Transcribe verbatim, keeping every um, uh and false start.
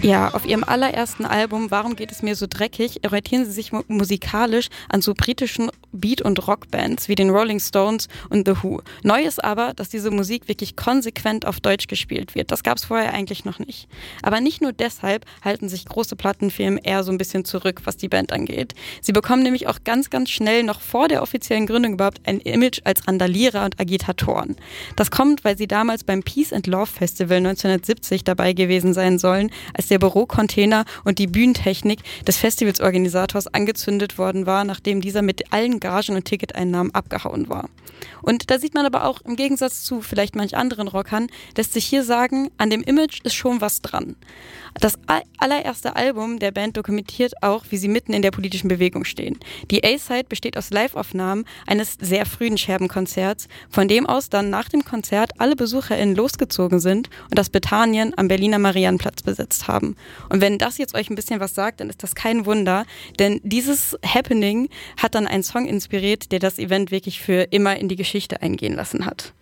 Ja, auf ihrem allerersten Album Warum geht es mir so dreckig orientieren sie sich mu- musikalisch an so britischen Beat- und Rockbands wie den Rolling Stones und The Who. Neu ist aber, dass diese Musik wirklich konsequent auf Deutsch gespielt wird. Das gab es vorher eigentlich noch nicht. Aber nicht nur deshalb halten sich große Plattenfirmen eher so ein bisschen zurück, was die Band angeht. Sie bekommen nämlich auch ganz, ganz schnell noch vor der offiziellen Gründung überhaupt ein Image als Randalierer und Agitatoren. Das kommt, weil sie damals beim Peace and Love Festival neunzehnhundertsiebzig dabei gewesen sein sollen, als der Bürocontainer und die Bühnentechnik des Festivalsorganisators angezündet worden war, nachdem dieser mit allen Gagen und Ticketeinnahmen abgehauen war. Und da sieht man aber auch, im Gegensatz zu vielleicht manch anderen Rockern, lässt sich hier sagen, an dem Image ist schon was dran. Das allererste Album der Band dokumentiert auch, wie sie mitten in der politischen Bewegung stehen. Die A-Side besteht aus Live-Aufnahmen eines sehr frühen Scherbenkonzerts, von dem aus dann nach dem Konzert alle BesucherInnen losgezogen sind und das Bethanien am Berliner Mariannplatz besetzt haben. Und wenn das jetzt euch ein bisschen was sagt, dann ist das kein Wunder, denn dieses Happening hat dann einen Song inspiriert, der das Event wirklich für immer in die Geschichte eingehen lassen hat.